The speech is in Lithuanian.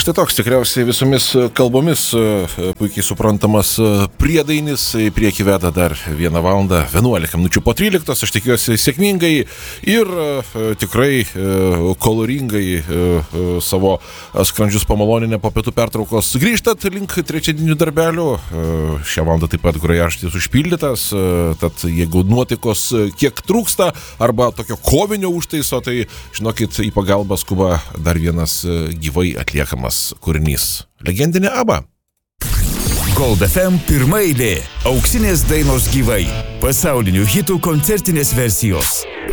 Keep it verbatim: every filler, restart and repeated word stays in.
Štai toks tikriausiai visomis kalbomis puikiai suprantamas priedainis. Į priekį veda dar vieną valandą, vienuolika minučių po tryliktos. Aš tikiuosi sėkmingai ir tikrai koloringai savo skrandžius pamaloninę po pietų pertraukos grįžtat link trečiadienių darbelių. Šią valandą taip pat grojaraštis užpildytas, tad jeigu nuotaikos kiek trūksta arba tokio kovinio užtaiso, tai žinokit, į pagalbą skuba dar vienas gyvai atliekamas kūrinys. Legendinė ABBA. Gold F M pirma eilė. Auksinės dainos gyvai. Pasaulinių hitų koncertinės versijos.